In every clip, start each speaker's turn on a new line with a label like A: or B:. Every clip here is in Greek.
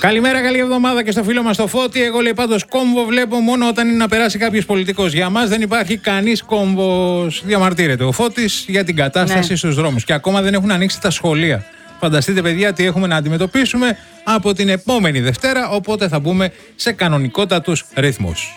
A: Καλημέρα, καλή εβδομάδα και στο φίλο μας το Φώτη. Εγώ λέει πάντως κόμβο βλέπω μόνο όταν είναι να περάσει κάποιος πολιτικός. Για μας δεν υπάρχει κανείς κόμβος. Διαμαρτύρεται ο Φώτης για την κατάσταση στους δρόμους. Και ακόμα δεν έχουν ανοίξει τα σχολεία. Φανταστείτε, παιδιά, τι έχουμε να αντιμετωπίσουμε από την επόμενη Δευτέρα. Οπότε θα μπούμε σε κανονικότατους ρυθμούς.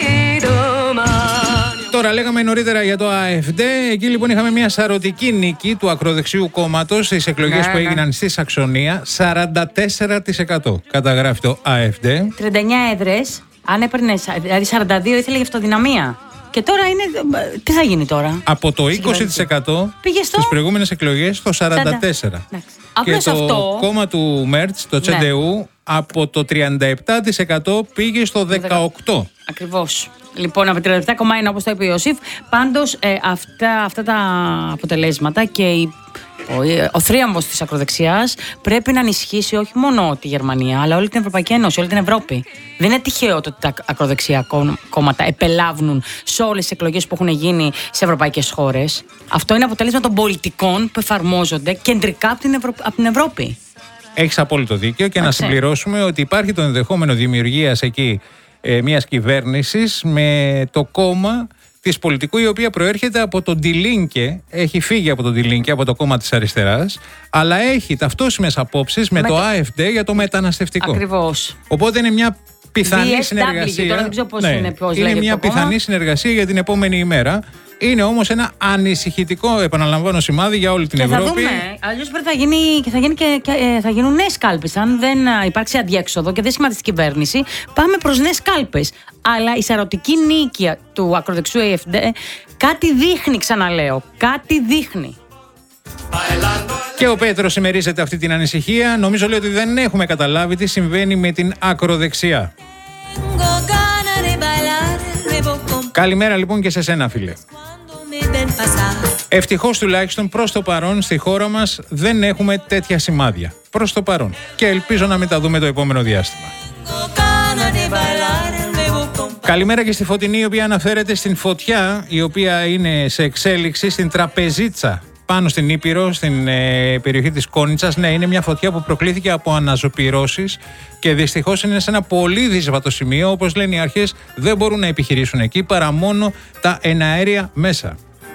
A: Τώρα λέγαμε νωρίτερα για το AfD. Εκεί λοιπόν είχαμε μια σαρωτική νίκη του ακροδεξιού κόμματος στις εκλογές που έγιναν στη Σαξονία. 44% καταγράφει το AfD. 39
B: έδρες. Αν έπαιρνε, δηλαδή 42 ήθελε για αυτοδυναμία. Και τώρα είναι. Τι θα γίνει τώρα?
A: Από το 20% στις προηγούμενες εκλογές στο 44%. Και το κόμμα του Μέρτς, το Τσεντεού, από το 37% πήγε στο 18%.
B: Ακριβώς. Λοιπόν, από 37,1 όπως το είπε ο Ιωσήφ. Πάντως αυτά τα αποτελέσματα και ο θρίαμβος της ακροδεξιάς πρέπει να ενισχύσει όχι μόνο τη Γερμανία, αλλά όλη την Ευρωπαϊκή Ένωση, όλη την Ευρώπη. Δεν είναι τυχαίο ότι τα ακροδεξιά κόμματα επελάβνουν σε όλες τις εκλογές που έχουν γίνει σε ευρωπαϊκές χώρες. Αυτό είναι αποτέλεσμα των πολιτικών που εφαρμόζονται κεντρικά από την Ευρώπη.
A: Έχεις απόλυτο δίκιο και να συμπληρώσουμε ότι υπάρχει το ενδεχόμενο δημιουργίας εκεί μιας κυβέρνησης με το κόμμα της πολιτικού, η οποία προέρχεται από τον Die Linke, έχει φύγει από τον Die Linke, από το κόμμα της αριστεράς, αλλά έχει ταυτόσιμες απόψεις με το AfD για το μεταναστευτικό.
B: Ακριβώς.
A: Οπότε είναι μια πιθανή συνεργασία.
B: Τώρα δεν ξέρω πώς
A: είναι μια πιθανή συνεργασία για την επόμενη ημέρα. Είναι όμως ένα ανησυχητικό, επαναλαμβάνω, σημάδι για όλη την Ευρώπη.
B: Θα δούμε. Αλλιώς θα γίνουν νέες κάλπες. Αν δεν υπάρξει αντιέξοδο και δεν σχηματίσει την κυβέρνηση, πάμε προς νέες κάλπες. Αλλά η σαρωτική νίκη του ακροδεξιού AfD κάτι δείχνει, ξαναλέω. Κάτι δείχνει.
A: Και ο Πέτρος συμμερίζεται αυτή την ανησυχία. Νομίζω λέει ότι δεν έχουμε καταλάβει τι συμβαίνει με την ακροδεξιά. Καλημέρα λοιπόν και σε σένα, φίλε. Ευτυχώς τουλάχιστον προς το παρόν στη χώρα μας δεν έχουμε τέτοια σημάδια. Προς το παρόν. Και ελπίζω να μην τα δούμε το επόμενο διάστημα. Καλημέρα και στη Φωτεινή, η οποία αναφέρεται στην φωτιά η οποία είναι σε εξέλιξη στην Τραπεζίτσα πάνω στην Ήπειρο, στην περιοχή της Κόνιτσας. Ναι, είναι μια φωτιά που προκλήθηκε από αναζωπυρώσεις και δυστυχώς είναι σε ένα πολύ δύσβατο σημείο. Όπως λένε οι αρχές, δεν μπορούν να επιχειρήσουν εκεί παρά μόνο τα εναέρια μέσα.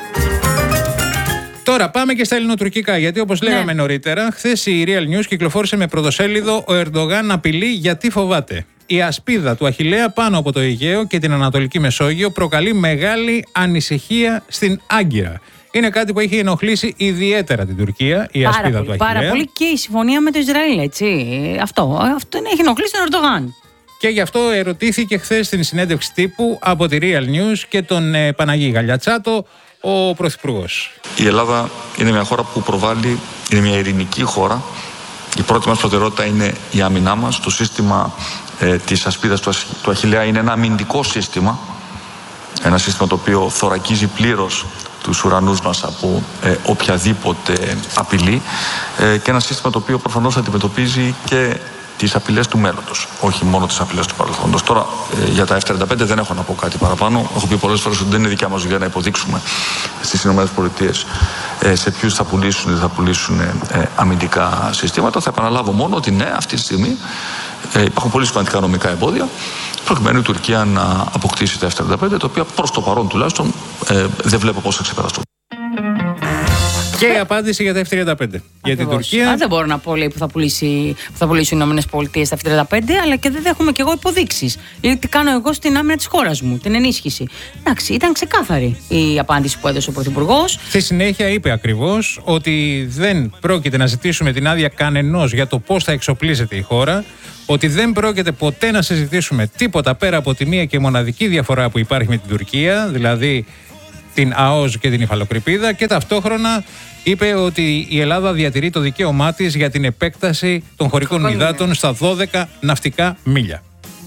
A: Τώρα πάμε και στα ελληνοτουρκικά, γιατί όπως λέγαμε νωρίτερα, χθες η Real News κυκλοφόρησε με πρωτοσέλιδο «Ο Ερντογάν απειλεί γιατί φοβάται». Η ασπίδα του Αχιλλέα πάνω από το Αιγαίο και την Ανατολική Μεσόγειο προκαλεί μεγάλη ανησυχία στην Άγκυρα. Είναι κάτι που έχει ενοχλήσει ιδιαίτερα την Τουρκία, η ασπίδα του Αχιλλέα.
B: Πάρα πολύ, και η συμφωνία με το Ισραήλ, έτσι. Αυτό έχει ενοχλήσει τον Ερντογάν.
A: Και γι' αυτό ερωτήθηκε χθες στην συνέντευξη τύπου από τη Real News και τον Παναγί Γαλιατσάτο, ο Πρωθυπουργός.
C: Η Ελλάδα είναι μια χώρα που προβάλλει, είναι μια ειρηνική χώρα. Η πρώτη μας προτεραιότητα είναι η άμυνά μας. Το σύστημα της ασπίδας του Αχιλλέα είναι ένα αμυντικό σύστημα. Ένα σύστημα το οποίο θωρακίζει πλήρως τους ουρανούς μας από οποιαδήποτε απειλή και ένα σύστημα το οποίο προφανώς αντιμετωπίζει και τις απειλές του μέλλοντος, όχι μόνο τις απειλές του παρελθόντος. Τώρα για τα F-35 δεν έχω να πω κάτι παραπάνω. Έχω πει πολλές φορές ότι δεν είναι δικιά μας δουλειά να υποδείξουμε στις ΗΠΑ σε ποιους θα πουλήσουν ή δεν θα πουλήσουν αμυντικά συστήματα. Θα επαναλάβω μόνο ότι ναι, αυτή τη στιγμή υπάρχουν πολύ σημαντικά νομικά εμπόδια προκειμένου η Τουρκία να αποκτήσει τα F-35, τα οποία προς το παρόν τουλάχιστον δεν βλέπω πώς θα ξεπεραστούν.
A: Και η απάντηση για τα F-35 για την Τουρκία.
B: Δεν μπορώ να πω, λέει, που θα πουλήσουν οι Ηνωμένες Πολιτείες τα F-35, αλλά και δεν έχουμε κι εγώ υποδείξεις. Τι κάνω εγώ στην άμυνα της χώρας μου, την ενίσχυση. Εντάξει, ήταν ξεκάθαρη η απάντηση που έδωσε ο Πρωθυπουργός.
A: Στη συνέχεια είπε ακριβώς ότι δεν πρόκειται να ζητήσουμε την άδεια κανενός για το πώς θα εξοπλίζεται η χώρα, ότι δεν πρόκειται ποτέ να συζητήσουμε τίποτα πέρα από τη μία και μοναδική διαφορά που υπάρχει με την Τουρκία, δηλαδή την ΑΟΣ και την υφαλοκρηπίδα, και ταυτόχρονα είπε ότι η Ελλάδα διατηρεί το δικαίωμά της για την επέκταση των χωρικών υδάτων στα 12 ναυτικά μίλια.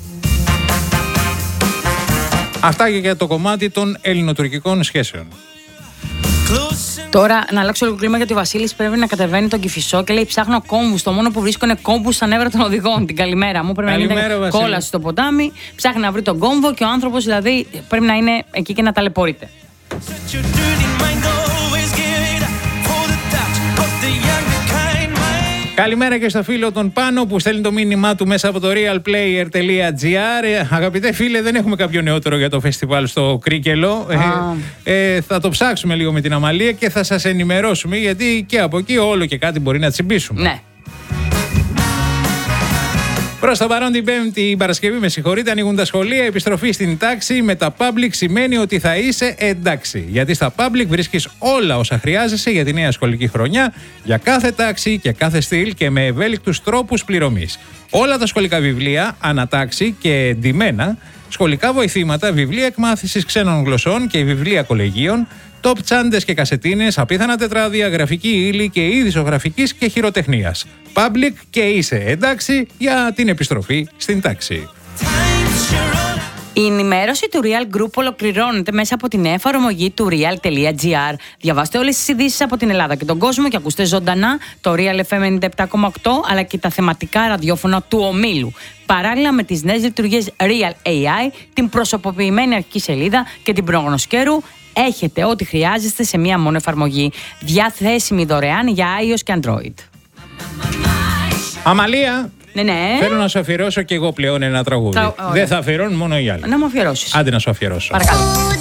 A: Αυτά και για το κομμάτι των ελληνοτουρκικών σχέσεων.
B: Τώρα να αλλάξω λίγο κλίμα, γιατί ο Βασίλης πρέπει να κατεβαίνει τον Κηφισό και λέει: ψάχνω κόμβους. Το μόνο που βρίσκω είναι κόμβους στα νεύρα των οδηγών. Την καλημέρα μου. Πρέπει να είναι κόλαση στο ποτάμι. Ψάχνει να βρει τον κόμβο και ο άνθρωπος δηλαδή πρέπει να είναι εκεί και να ταλαιπωρείται.
A: Καλημέρα και στο φίλο τον Πάνο που στέλνει το μήνυμά του μέσα από το realplayer.gr. Αγαπητέ φίλε, δεν έχουμε κάποιο νεότερο για το φεστιβάλ στο Κρίκελο. Θα το ψάξουμε λίγο με την Αμαλία και θα σας ενημερώσουμε, γιατί και από εκεί όλο και κάτι μπορεί να τσιμπήσουμε.
B: Ναι.
A: Προς το παρόν την Παρασκευή, με συγχωρείτε, ανοίγουν τα σχολεία. Επιστροφή στην τάξη με τα public σημαίνει ότι θα είσαι εντάξει. Γιατί στα public βρίσκεις όλα όσα χρειάζεσαι για τη νέα σχολική χρονιά, για κάθε τάξη και κάθε στυλ και με ευέλικτους τρόπους πληρωμής. Όλα τα σχολικά βιβλία, ανατάξη και εντυμένα, σχολικά βοηθήματα, βιβλία εκμάθησης ξένων γλωσσών και βιβλία κολεγίων, top τσάντες και κασετίνες, απίθανα τετράδια, γραφική ύλη και είδη ζωγραφικής και χειροτεχνίας. Public και είσαι εντάξει για την επιστροφή στην τάξη.
B: Η ενημέρωση του Real Group ολοκληρώνεται μέσα από την εφαρμογή του real.gr. Διαβάστε όλες τις ειδήσεις από την Ελλάδα και τον κόσμο και ακούστε ζωντανά το Real FM 97,8 αλλά και τα θεματικά ραδιόφωνα του ομίλου. Παράλληλα με τις νέες λειτουργίες Real AI, την προσωποποιημένη αρχική σελίδα και την προγνωσκέρου, έχετε ό,τι χρειάζεστε σε μία μόνο εφαρμογή. Διαθέσιμη δωρεάν για iOS και Android.
A: Αμαλία,
B: ναι.
A: Θέλω να σου αφιερώσω και εγώ πλέον ένα τραγούδι. Δεν θα αφιερώνω μόνο οι άλλοι.
B: Να μου αφιερώσεις.
A: Άντε να σου αφιερώσω.
B: Παρακαλώ.